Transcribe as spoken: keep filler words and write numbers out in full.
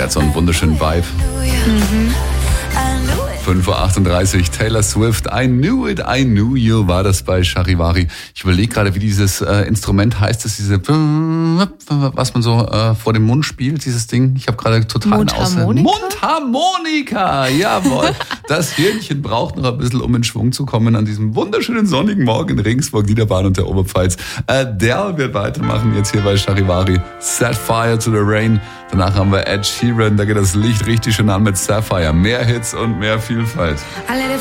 hat so einen wunderschönen Vibe. Mhm. fünf Uhr achtunddreißig, Taylor Swift, I knew it, I knew you, war das bei Charivari. Ich überlege gerade, wie dieses äh, Instrument heißt, das diese, was man so äh, vor dem Mund spielt, dieses Ding. Ich habe gerade total einen Aussetzer. Mundharmonika, jawohl. Das Hirnchen braucht noch ein bisschen, um in Schwung zu kommen an diesem wunderschönen sonnigen Morgen in Regensburg, Niederbayern und der Oberpfalz. Adele wird weitermachen jetzt hier bei Charivari. Set Fire to the Rain. Danach haben wir Ed Sheeran, da geht das Licht richtig schön an mit Sapphire. Mehr Hits und mehr Vielfalt.